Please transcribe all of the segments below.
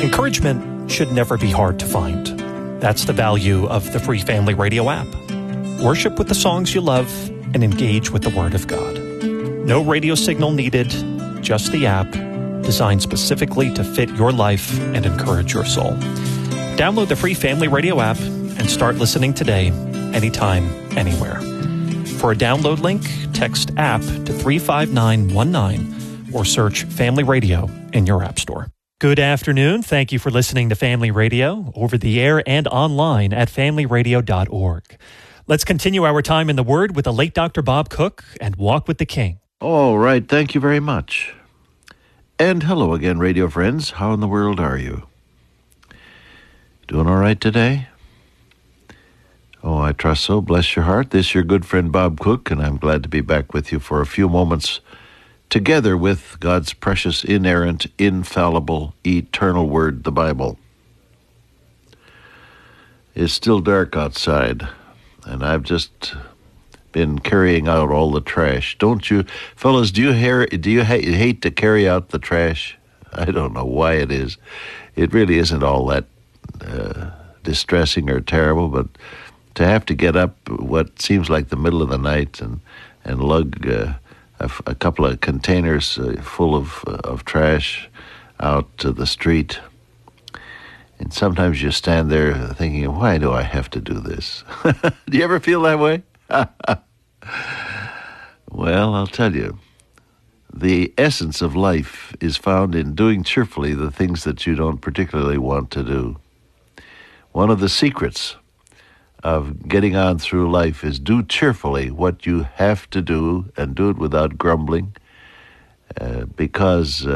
Encouragement should never be hard to find. That's the value of the Free Family Radio app. Worship with the songs you love and engage with the Word of God. No radio signal needed, just the app, designed specifically to fit your life and encourage your soul. Download the Free Family Radio app and start listening today, anytime, anywhere. For a download link, text app to 35919 or search Family Radio in your app store. Good afternoon. Thank you for listening to Family Radio over the air and online at familyradio.org. Let's continue our time in the Word with the late Dr. Bob Cook and Walk with the King. All right. Thank you very much. And hello again, radio friends. How in the world are you? Doing all right today? Oh, I trust so. Bless your heart. This is your good friend Bob Cook, and I'm glad to be back with you for a few moments together with God's precious, inerrant, infallible, eternal Word, the Bible. It's still dark outside, and I've just been carrying out all the trash. Don't you, fellas, do you hate to carry out the trash? I don't know why it is. It really isn't all that distressing or terrible, but to have to get up what seems like the middle of the night and lug a couple of containers full of trash out to the street. And sometimes you stand there thinking, why do I have to do this? Do you ever feel that way? Well, I'll tell you. The essence of life is found in doing cheerfully the things that you don't particularly want to do. One of the secrets of getting on through life is do cheerfully what you have to do and do it without grumbling, because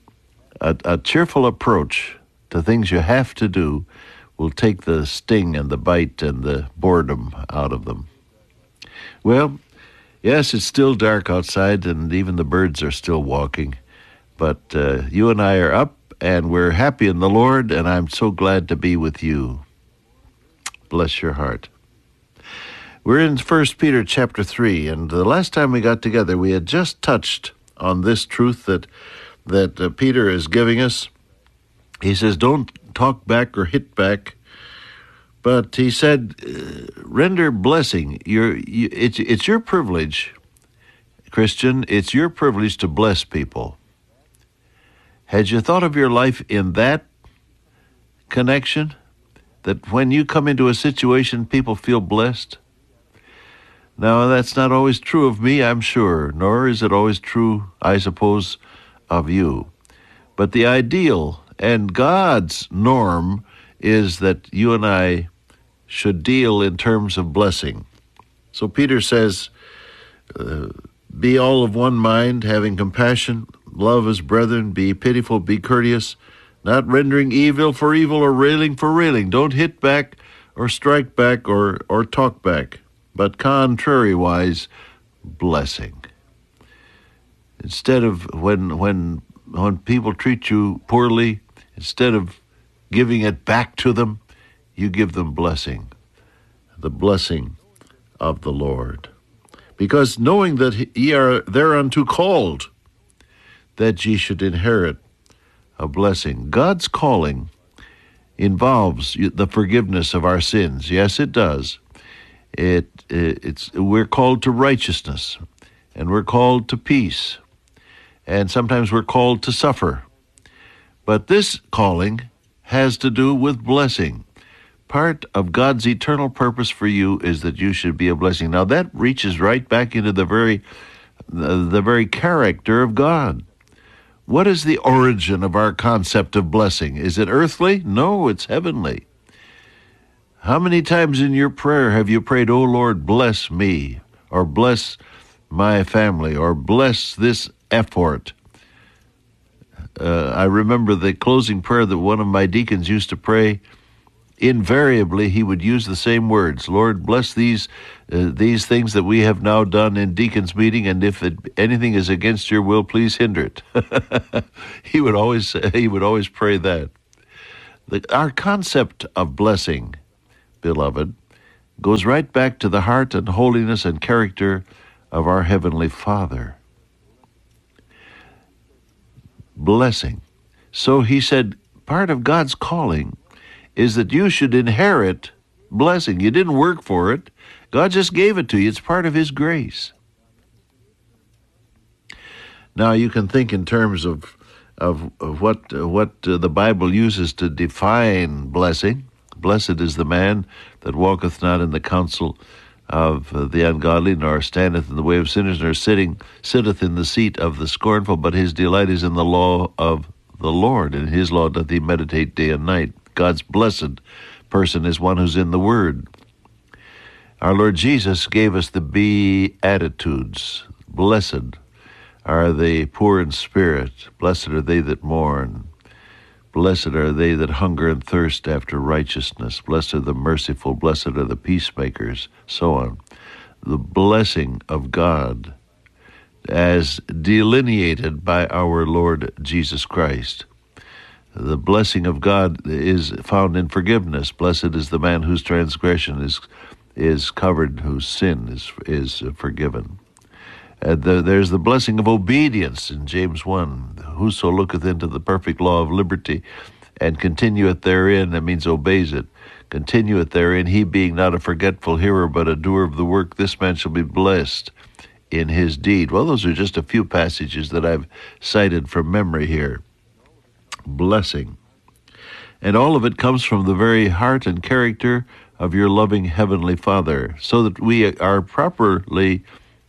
a cheerful approach to things you have to do will take the sting and the bite and the boredom out of them. Well, yes, it's still dark outside and even the birds are still walking, but you and I are up and we're happy in the Lord, and I'm so glad to be with you. Bless your heart. We're in 1 Peter chapter 3, and the last time we got together, we had just touched on this truth that Peter is giving us. He says, don't talk back or hit back, but he said, render blessing. It's your privilege, Christian, it's your privilege to bless people. Had you thought of your life in that connection? That when you come into a situation, people feel blessed? Now, that's not always true of me, I'm sure, nor is it always true, I suppose, of you. But the ideal and God's norm is that you and I should deal in terms of blessing. So Peter says, be all of one mind, having compassion, love as brethren, be pitiful, be courteous, not rendering evil for evil or railing for railing. Don't hit back or strike back or talk back, but contrariwise, blessing. Instead of when people treat you poorly, instead of giving it back to them, you give them blessing, the blessing of the Lord. Because knowing that ye are thereunto called, that ye should inherit a blessing. God's calling involves the forgiveness of our sins. Yes, it does. We're called to righteousness, and we're called to peace, and sometimes we're called to suffer. But this calling has to do with blessing. Part of God's eternal purpose for you is that you should be a blessing. Now that reaches right back into the very character of God. What is the origin of our concept of blessing? Is it earthly? No, it's heavenly. How many times in your prayer have you prayed, "Oh Lord, bless me," or "bless my family," or "bless this effort"? I remember the closing prayer that one of my deacons used to pray. Invariably, he would use the same words. "Lord, bless these things that we have now done in deacons' meeting, and if anything is against your will, please hinder it." He would always pray that. Our concept of blessing, beloved, goes right back to the heart and holiness and character of our Heavenly Father. Blessing. So he said, part of God's calling is that you should inherit blessing. You didn't work for it. God just gave it to you. It's part of His grace. Now you can think in terms of what the Bible uses to define blessing. Blessed is the man that walketh not in the counsel of the ungodly, nor standeth in the way of sinners, nor sitteth in the seat of the scornful, but his delight is in the law of the Lord, and in His law doth he meditate day and night. God's blessed person is one who's in the Word. Our Lord Jesus gave us the Beatitudes. Blessed are the poor in spirit. Blessed are they that mourn. Blessed are they that hunger and thirst after righteousness. Blessed are the merciful. Blessed are the peacemakers. So on. The blessing of God as delineated by our Lord Jesus Christ. The blessing of God is found in forgiveness. Blessed is the man whose transgression is covered, whose sin is forgiven. There's the blessing of obedience in James 1. Whoso looketh into the perfect law of liberty and continueth therein, that means obeys it, continueth therein, he being not a forgetful hearer but a doer of the work, this man shall be blessed in his deed. Well, those are just a few passages that I've cited from memory here. Blessing. And all of it comes from the very heart and character of your loving Heavenly Father, so that we are properly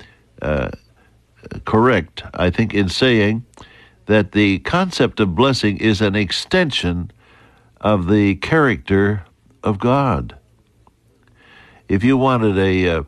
correct, I think, in saying that the concept of blessing is an extension of the character of God. If you wanted a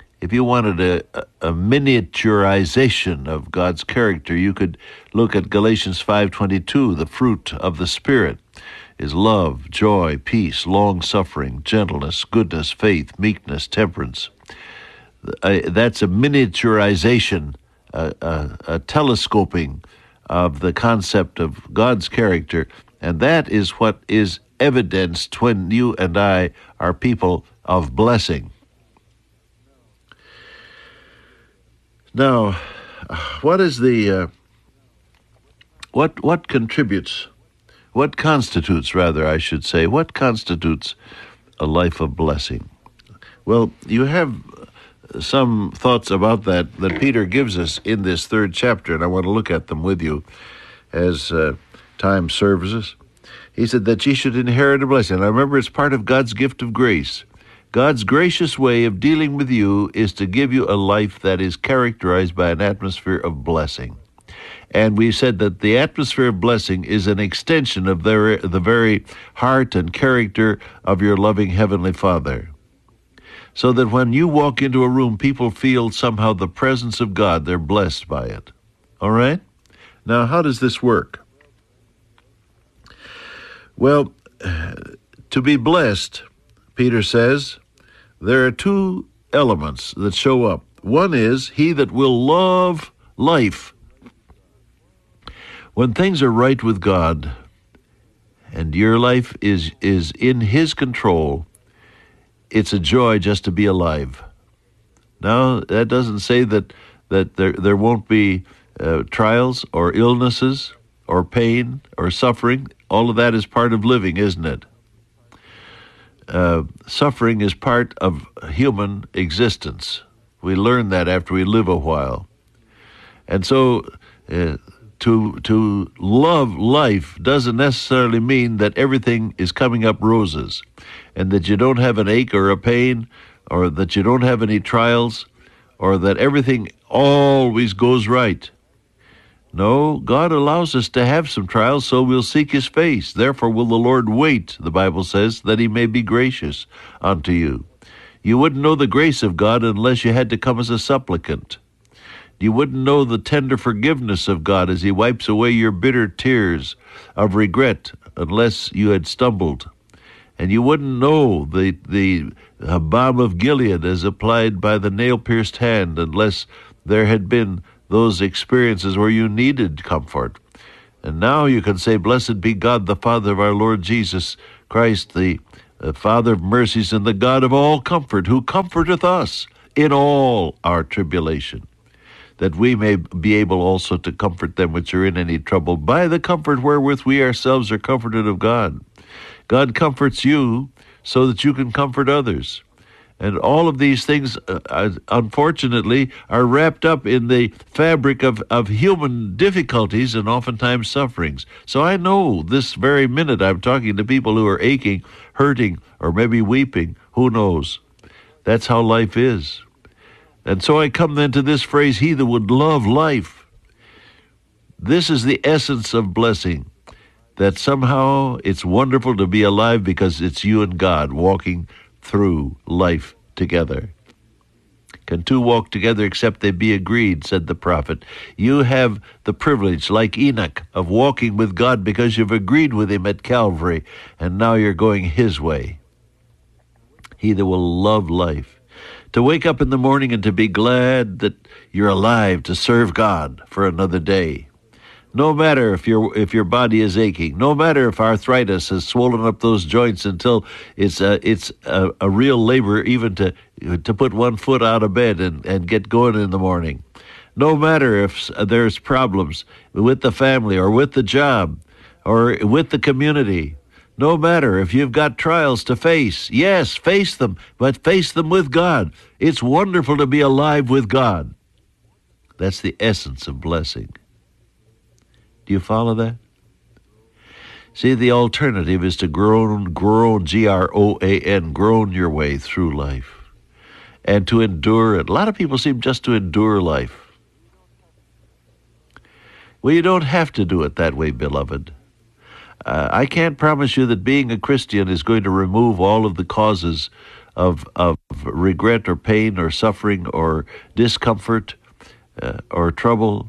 miniaturization of God's character, you could look at Galatians 5:22. The fruit of the Spirit is love, joy, peace, long-suffering, gentleness, goodness, faith, meekness, temperance. That's a miniaturization, a telescoping of the concept of God's character, and that is what is evidenced when you and I are people of blessing. Now, what is what contributes, what constitutes a life of blessing? Well, you have some thoughts about that Peter gives us in this third chapter, and I want to look at them with you as time serves us. He said that ye should inherit a blessing. Now remember, it's part of God's gift of grace. God's gracious way of dealing with you is to give you a life that is characterized by an atmosphere of blessing. And we said that the atmosphere of blessing is an extension of the very heart and character of your loving Heavenly Father. So that when you walk into a room, people feel somehow the presence of God. They're blessed by it. All right? Now, how does this work? Well, to be blessed, Peter says, there are two elements that show up. One is he that will love life. When things are right with God and your life is in His control, it's a joy just to be alive. Now, that doesn't say that there won't be trials or illnesses or pain or suffering. All of that is part of living, isn't it? Suffering is part of human existence. We learn that after we live a while. And so to love life doesn't necessarily mean that everything is coming up roses and that you don't have an ache or a pain or that you don't have any trials or that everything always goes right. No, God allows us to have some trials, so we'll seek His face. Therefore will the Lord wait, the Bible says, that He may be gracious unto you. You wouldn't know the grace of God unless you had to come as a supplicant. You wouldn't know the tender forgiveness of God as He wipes away your bitter tears of regret unless you had stumbled. And you wouldn't know the balm of Gilead as applied by the nail-pierced hand unless there had been those experiences where you needed comfort. And now you can say, blessed be God, the Father of our Lord Jesus Christ, the Father of mercies and the God of all comfort, who comforteth us in all our tribulation. that we may be able also to comfort them which are in any trouble, by the comfort wherewith we ourselves are comforted of God. God comforts you so that you can comfort others. And all of these things, unfortunately, are wrapped up in the fabric of human difficulties and oftentimes sufferings. So I know this very minute I'm talking to people who are aching, hurting, or maybe weeping. Who knows? That's how life is. And so I come then to this phrase, he that would love life. This is the essence of blessing, that somehow it's wonderful to be alive because it's you and God walking through life together. Can two walk together except they be agreed, said the prophet. You have the privilege, like Enoch, of walking with God because you've agreed with him at Calvary, and now you're going his way. He that will love life. To wake up in the morning and to be glad that you're alive to serve God for another day. No matter if your body is aching, no matter if arthritis has swollen up those joints until it's a real labor even to put one foot out of bed and get going in the morning. No matter if there's problems with the family or with the job or with the community. No matter if you've got trials to face. Yes, face them, but face them with God. It's wonderful to be alive with God. That's the essence of blessing. Do you follow that? See, the alternative is to groan, G-R-O-A-N, groan your way through life. And to endure it. A lot of people seem just to endure life. Well, you don't have to do it that way, beloved. I can't promise you that being a Christian is going to remove all of the causes of regret or pain or suffering or discomfort or trouble.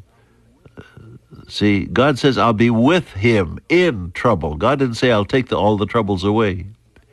See, God says, I'll be with him in trouble. God didn't say, I'll take all the troubles away.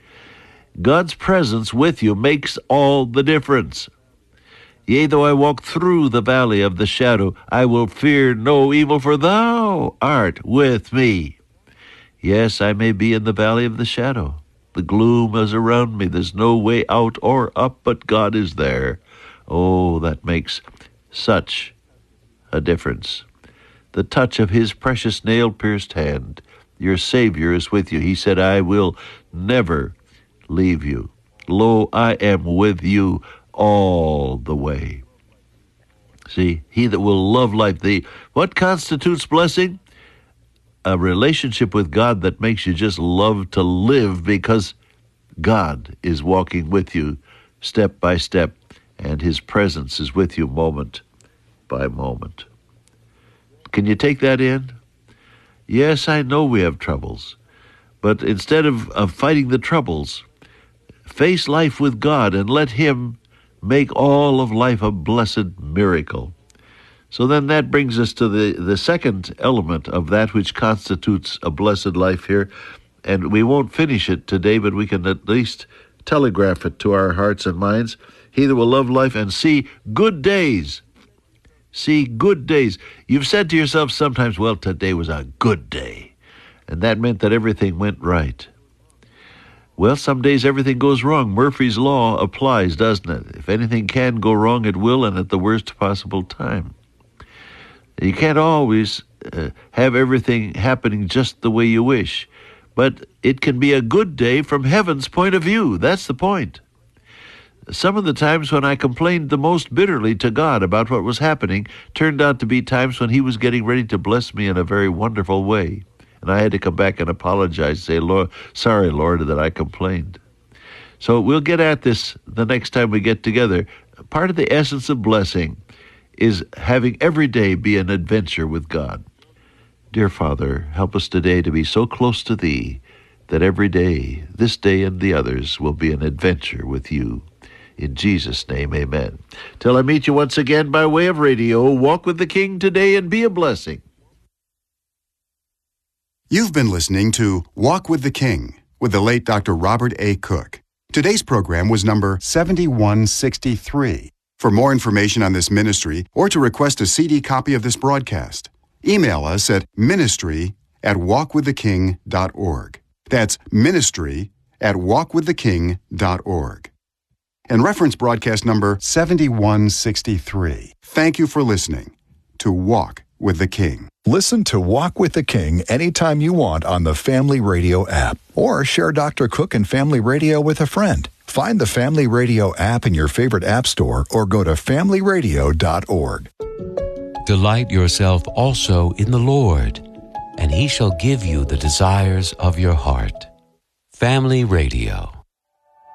God's presence with you makes all the difference. Yea, though I walk through the valley of the shadow, I will fear no evil, for thou art with me. Yes, I may be in the valley of the shadow. The gloom is around me. There's no way out or up, but God is there. Oh, that makes such a difference. The touch of his precious nail-pierced hand. Your Savior is with you. He said, I will never leave you. Lo, I am with you all the way. See, he that will love life. What constitutes blessing? A relationship with God that makes you just love to live because God is walking with you step by step, and his presence is with you moment by moment. Can you take that in? Yes, I know we have troubles, but instead of fighting the troubles, face life with God and let him make all of life a blessed miracle. So then that brings us to the second element of that which constitutes a blessed life here. And we won't finish it today, but we can at least telegraph it to our hearts and minds. He that will love life and see good days. See good days. You've said to yourself sometimes, well, today was a good day. And that meant that everything went right. Well, some days everything goes wrong. Murphy's Law applies, doesn't it? If anything can go wrong, it will, and at the worst possible time. You can't always have everything happening just the way you wish. But it can be a good day from heaven's point of view. That's the point. Some of the times when I complained the most bitterly to God about what was happening turned out to be times when he was getting ready to bless me in a very wonderful way. And I had to come back and apologize, say, Lord, sorry, Lord, that I complained. So we'll get at this the next time we get together. Part of the essence of blessing is having every day be an adventure with God. Dear Father, help us today to be so close to Thee that every day, this day and the others, will be an adventure with You. In Jesus' name, amen. Till I meet you once again by way of radio, walk with the King today and be a blessing. You've been listening to Walk with the King with the late Dr. Robert A. Cook. Today's program was number 7163. For more information on this ministry or to request a CD copy of this broadcast, email us at ministry@walkwiththeking.org. That's ministry@walkwiththeking.org. and reference broadcast number 7163. Thank you for listening to Walk with the King. Listen to Walk with the King anytime you want on the Family Radio app, or share Dr. Cook and Family Radio with a friend. Find the Family Radio app in your favorite app store or go to familyradio.org. Delight yourself also in the Lord, and He shall give you the desires of your heart. Family Radio.